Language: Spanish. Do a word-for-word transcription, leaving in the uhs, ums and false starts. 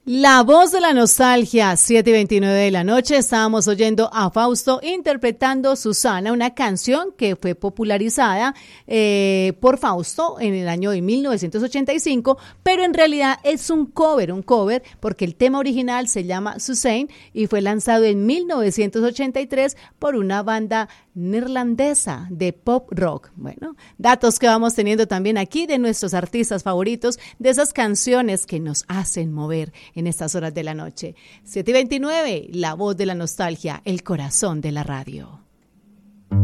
La voz de la nostalgia, siete y veintinueve de la noche, estábamos oyendo a Fausto interpretando Susana, una canción que fue popularizada eh, por Fausto en el año de mil novecientos ochenta y cinco, pero en realidad es un cover, un cover, porque el tema original se llama Suzanne y fue lanzado en mil novecientos ochenta y tres por una banda neerlandesa de pop rock. Bueno, datos que vamos teniendo también aquí de nuestros artistas favoritos, de esas canciones que nos hacen mover en estas horas de la noche. siete y veintinueve, la voz de la nostalgia, el corazón de la radio.